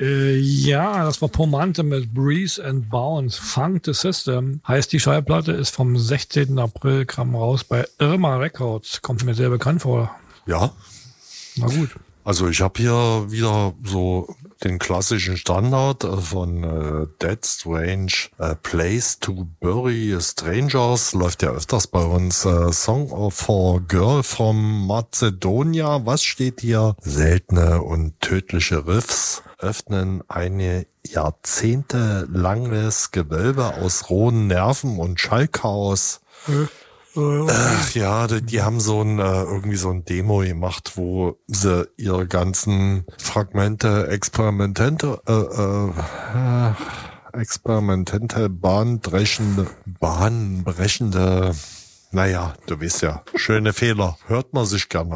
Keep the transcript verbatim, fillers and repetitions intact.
Äh, ja, das war Pomante mit Breeze and Bounce. Funk the System. Heißt, die Schallplatte ist vom sechzehnten April, kam raus bei Irma Records. Kommt mir sehr bekannt vor. Ja. Na gut. Also ich habe hier wieder so den klassischen Standard von äh, Dead Strange, äh, Place to Bury Strangers, läuft ja öfters bei uns. Äh, Song for Girl from Macedonia. Was steht hier? Seltene und tödliche Riffs öffnen eine jahrzehntelanges Gewölbe aus rohen Nerven und Schallchaos. Äh. Ach ja, die, die haben so ein äh, irgendwie so ein Demo gemacht, wo sie ihre ganzen Fragmente, Experimente, äh, äh, Experimente, bahnbrechende, bahnbrechende, naja, du weißt ja, schöne Fehler, hört man sich gerne